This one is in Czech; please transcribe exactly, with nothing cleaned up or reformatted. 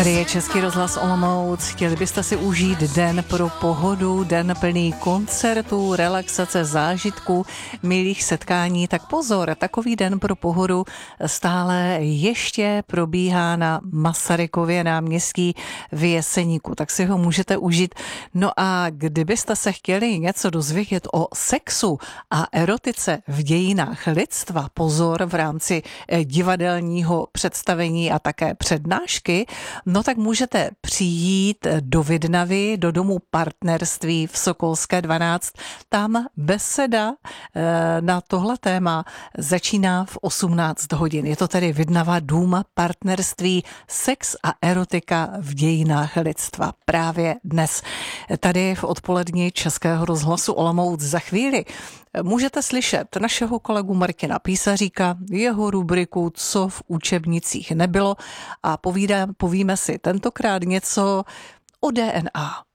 Tady je Český rozhlas Olomouc. Chtěli byste si užít den pro pohodu, den plný koncertů, relaxace, zážitků, milých setkání, tak pozor, takový den pro pohodu stále ještě probíhá na Masarykově náměstí v Jeseníku, tak si ho můžete užít. No a kdybyste se chtěli něco dozvědět o sexu a erotice v dějinách lidstva, pozor, v rámci divadelního představení a také přednášky, no tak můžete přijít do Vidnavy, do domu partnerství v Sokolské dvanáct. Tam beseda na tohle téma začíná v osmnáct hodin. Je to tedy Vidnava, dům partnerství, sex a erotika v dějinách lidstva. Právě dnes. Tady v odpoledni Českého rozhlasu Olomouc za chvíli můžete slyšet našeho kolegu Martina Písaříka, jeho rubriku Co v učebnicích nebylo a povídá, povíme si tentokrát něco o D N A.